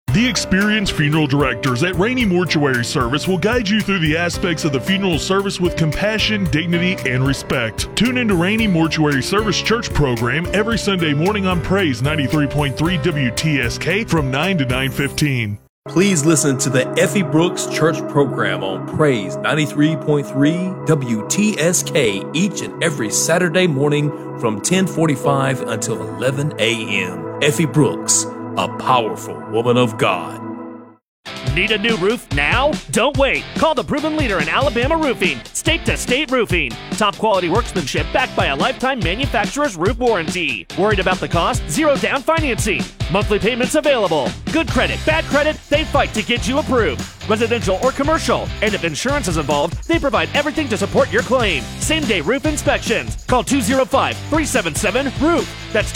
The experienced funeral directors at Rainey Mortuary Service will guide you through the aspects of the funeral service with compassion, dignity, and respect. Tune into Rainey Mortuary Service Church program every Sunday morning on Praise 93.3 WTSK from 9 to 9:15. Please listen to the Effie Brooks Church program on Praise 93.3 WTSK each and every Saturday morning from 10:45 until 11 a.m. Effie Brooks, a powerful woman of God. Need a new roof now? Don't wait. Call the proven leader in Alabama roofing, State to State Roofing. Top quality workmanship backed by a lifetime manufacturer's roof warranty. Worried about the cost? Zero down financing. Monthly payments available. Good credit, bad credit, they fight to get you approved. Residential or commercial. And if insurance is involved, they provide everything to support your claim. Same-day roof inspections. Call 205-377-ROOF. That's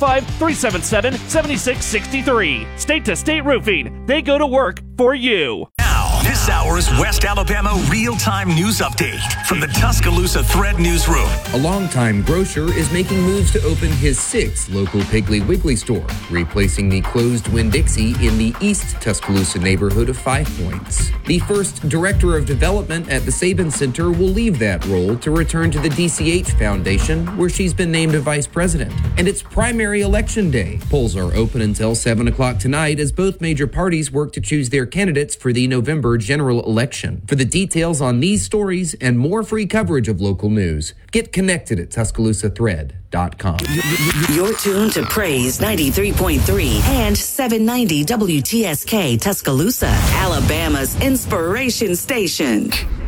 205-377-7663. State to State Roofing. They go to work for you. Now, this hour's West Alabama real-time news update from the Tuscaloosa Thread Newsroom. A longtime grocer is making moves to open his 6th local Piggly Wiggly store, replacing the closed Winn-Dixie in the East Tuscaloosa neighborhood of 5 Points. The first director of development at the Sabin Center will leave that role to return to the DCH Foundation, where she's been named a vice president. And it's primary election day. Polls are open until 7 o'clock tonight as both major parties work to choose their candidates for the November general election. For the details on these stories and more free coverage of local news, get connected at TuscaloosaThread.com. You're tuned to Praise 93.3 and 790 WTSK Tuscaloosa, Alabama's inspiration station.